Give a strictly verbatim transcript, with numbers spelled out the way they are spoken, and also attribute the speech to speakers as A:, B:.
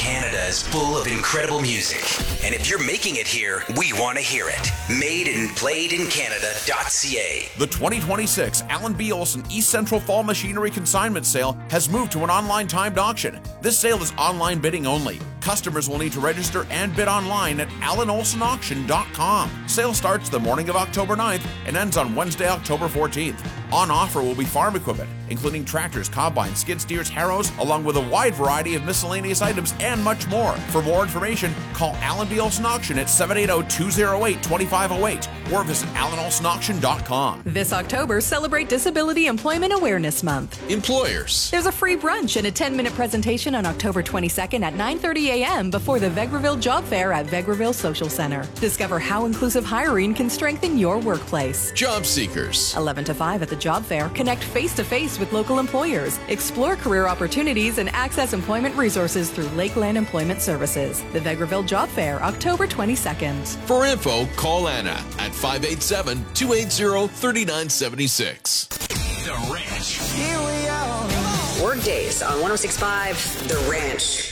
A: Canada is full of incredible music. And if you're making it here, we want to hear it. made and played in Canada dot c a.
B: The twenty twenty-six Alan B. Olson East Central Fall Machinery Consignment Sale has moved to an online timed auction. This sale is online bidding only. Customers will need to register and bid online at alan olson auction dot com. Sale starts the morning of October ninth and ends on Wednesday, October fourteenth. On offer will be farm equipment, including tractors, combines, skid steers, harrows, along with a wide variety of miscellaneous items and much more. For more information, call Alan B. Olson Auction at seven eight zero, two zero eight, two five zero eight or visit alan olson auction dot com.
C: This October, celebrate Disability Employment Awareness Month.
D: Employers.
C: There's a free brunch and a ten-minute presentation on October twenty-second at nine thirty a.m. before the Vegreville Job Fair at Vegreville Social Center. Discover how inclusive hiring can strengthen your workplace.
D: Job seekers.
C: eleven to five at the Job Fair. Connect face-to-face with local employers. Explore career opportunities and access employment resources through Lakeland Employment Services. The Vegreville Job Fair, October twenty-second.
D: For info, call Anna at five eight seven, two eight zero, three nine seven six.
A: The Ranch.
E: Here we are.
F: Workdays on one oh six point five The Ranch.